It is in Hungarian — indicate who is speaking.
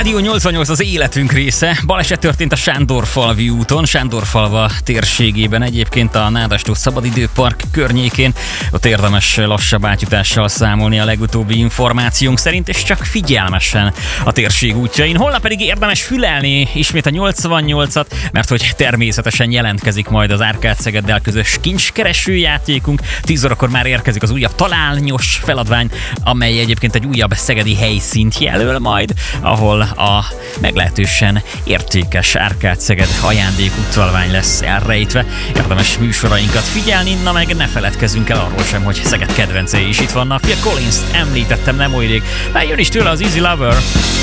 Speaker 1: Rádió 88 az életünk része. Baleset történt a Sándorfalvi úton, Sándorfalva térségében, egyébként a Nádastó Szabadidőpark környékén. Ott érdemes lassabb átjutással számolni a legutóbbi információnk szerint, és csak figyelmesen a térség útjain. Holnap pedig érdemes fülelni ismét a 88-at, mert hogy természetesen jelentkezik majd az Árkád-Szegeddel közös kincskereső játékunk. 10 órakor már érkezik az újabb találnyos feladvány, amely egyébként egy újabb szegedi helyszínt jelöl majd, ahol a meglehetősen értékes Árkád-Szeged ajándékutalvány lesz elrejtve. Érdemes műsorainkat figyelni, na meg ne feledkezzünk el arról sem, hogy Szeged kedvencei is itt vannak. Phil Collins-t említettem nem olyan rég, jön is tőle az Easy Lover.